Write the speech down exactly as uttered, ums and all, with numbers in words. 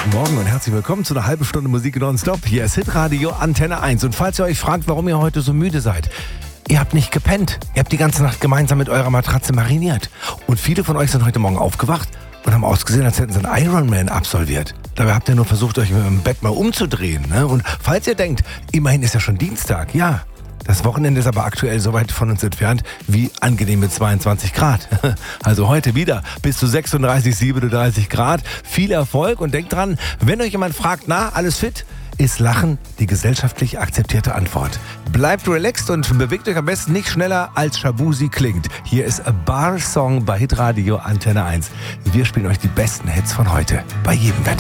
guten Morgen und herzlich willkommen zu einer halben Stunde Musik nonstop. Hier ist Hitradio Antenne eins. Und falls ihr euch fragt, warum ihr heute so müde seid, ihr habt nicht gepennt. Ihr habt die ganze Nacht gemeinsam mit eurer Matratze mariniert. Und viele von euch sind heute Morgen aufgewacht und haben ausgesehen, als hätten sie einen Ironman absolviert. Dabei habt ihr nur versucht, euch im Bett mal umzudrehen. Ne? Und falls ihr denkt, immerhin ist ja schon Dienstag, ja. Das Wochenende ist aber aktuell so weit von uns entfernt wie angenehme zweiundzwanzig Grad. Also heute wieder bis zu sechsunddreißig, siebenunddreißig Grad. Viel Erfolg und denkt dran, wenn euch jemand fragt, na, alles fit? Ist Lachen die gesellschaftlich akzeptierte Antwort. Bleibt relaxed und bewegt euch am besten nicht schneller als Shabuzi klingt. Hier ist A Bar Song bei Hitradio Antenne eins. Wir spielen euch die besten Hits von heute bei jedem Wetter.